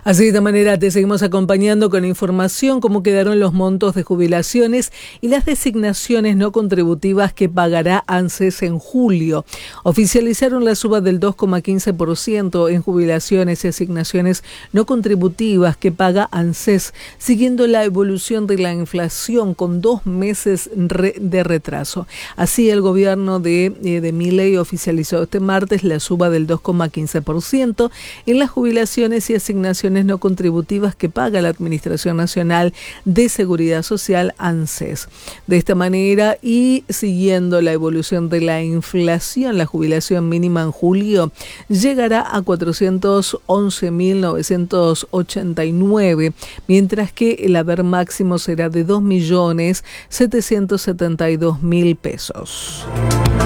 Así de esta manera te seguimos acompañando con información, cómo quedaron los montos de jubilaciones y las designaciones no contributivas que pagará ANSES en julio. Oficializaron la suba del 2,15% en jubilaciones y asignaciones no contributivas que paga ANSES, siguiendo la evolución de la inflación con 2 meses de retraso. Así, el gobierno de Milei oficializó este martes la suba del 2,15% en las jubilaciones y asignaciones no contributivas que paga la Administración Nacional de Seguridad Social, ANSES. De esta manera, y siguiendo la evolución de la inflación, la jubilación mínima en julio llegará a 411.989, mientras que el haber máximo será de 2.772.000 pesos.